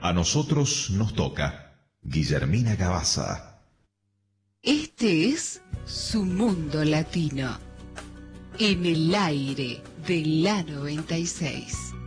A nosotros nos toca Guillermina Gabaza. Este es Su Mundo Latino, en el aire de la 96.